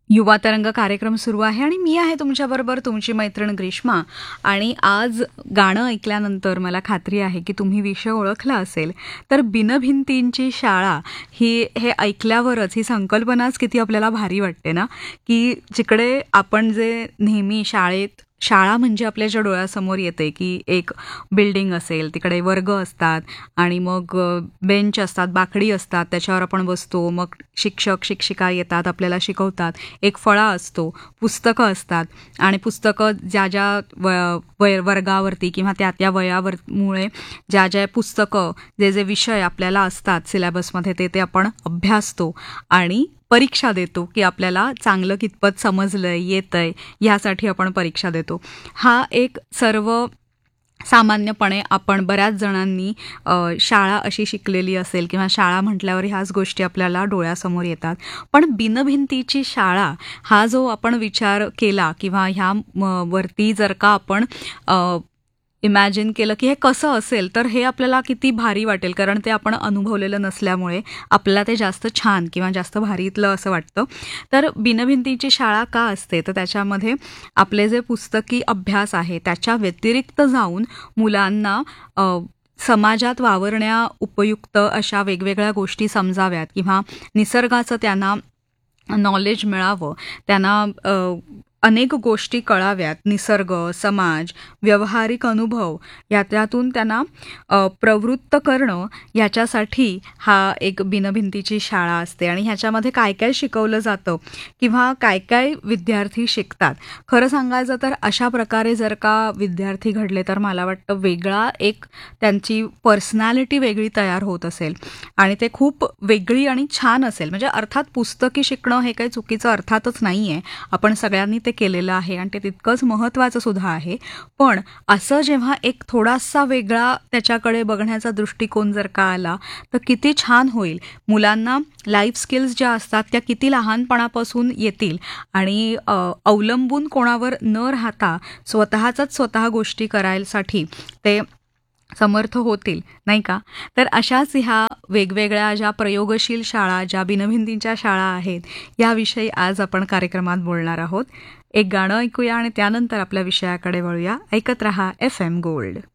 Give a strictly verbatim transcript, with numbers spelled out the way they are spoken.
युवा तरंग कार्यक्रम सुरू आहे आणि मी आहे तुमच्याबरोबर तुमची मैत्रीण ग्रीष्मा. आणि आज गाणं ऐकल्यानंतर मला खात्री आहे की तुम्ही विषय ओळखला असेल. तर बिनभिंतींची शाळा ही हे ऐकल्यावरच ही संकल्पनाच किती आपल्याला भारी वाटते ना, की जिकडे आपण जे नेहमी शाळेत शाळा म्हणजे आपल्याच्या डोळ्यासमोर येते की एक बिल्डिंग असेल, तिकडे वर्ग असतात आणि मग बेंच असतात, बाकडी असतात, त्याच्यावर आपण बसतो. मग शिक्षक शिक्षिका येतात, आपल्याला शिकवतात. एक फळा असतो, पुस्तकं असतात आणि पुस्तकं ज्या ज्या व वय वर्गावरती किंवा त्या त्या वयावर मुळे ज्या ज्या पुस्तकं जे जे विषय आपल्याला असतात सिलेबसमध्ये ते ते आपण अभ्यासतो आणि परीक्षा देतो की आपल्याला चांगलं कितपत समजलंय येतंय ह्यासाठी आपण परीक्षा देतो. हा एक सर्व सामान्यपणे आपण बऱ्याच जणांनी अ, शाळा अशी शिकलेली असेल किंवा शाळा म्हटल्यावर ह्याच गोष्टी आपल्याला डोळ्यासमोर येतात. पण बिनभिंतीची शाळा हा जो आपण विचार केला किंवा ह्या म, वरती जर का आपण अ, इमॅजिन केलं की हे कसं असेल, तर हे आपल्याला किती भारी वाटेल, कारण ते आपण अनुभवलेलं नसल्यामुळे आपल्याला ते जास्त छान किंवा जास्त भारीतलं असं वाटतं. तर बिनभिंतीची शाळा का असते, तर त्याच्यामध्ये आपले जे पुस्तकी अभ्यास आहे त्याच्या व्यतिरिक्त जाऊन मुलांना अ, समाजात वावरण्या उपयुक्त अशा वेगवेगळ्या गोष्टी समजाव्यात किंवा निसर्गाचं त्यांना नॉलेज मिळावं, त्यांना अ, अनेक गोष्टी कळाव्यात, निसर्ग, समाज, व्यावहारिक अनुभव याच्यातून त्यांना अ, प्रवृत्त करणं, याच्यासाठी हा एक बिनभिंतीची शाळा असते. आणि ह्याच्यामध्ये काय काय शिकवलं जातं किंवा काय काय विद्यार्थी शिकतात. खरं सांगायचं तर अशा प्रकारे जर का विद्यार्थी घडले तर मला वाटतं वेगळा एक त्यांची पर्सनॅलिटी वेगळी तयार होत असेल आणि ते खूप वेगळी आणि छान असेल. म्हणजे अर्थात पुस्तकी शिकणं हे काही चुकीचं अर्थातच नाही आहे, आपण सगळ्यांनी ते केलेलं आहे आणि ते तितकंच महत्त्वाचं सुद्धा आहे. पण असं जेव्हा एक थोडासा वेगळा त्याच्याकडे बघण्याचा दृष्टिकोन जर का आला तर किती छान होईल. मुलांना लाईफ स्किल्स ज्या असतात त्या किती लहानपणापासून येतील आणि अ, अवलंबून कोणावर न राहता स्वतःचाच स्वतः गोष्टी करायसाठी ते समर्थ होतील, नाही का? तर अशाच ह्या वेगवेगळ्या ज्या प्रयोगशील शाळा, ज्या बिनभिंतींच्या शाळा आहेत, याविषयी आज आपण कार्यक्रमात बोलणार आहोत. एक गाणं ऐकूया आणि त्यानंतर आपल्या विषयाकडे वळूया. ऐकत रहा एफ एम गोल्ड.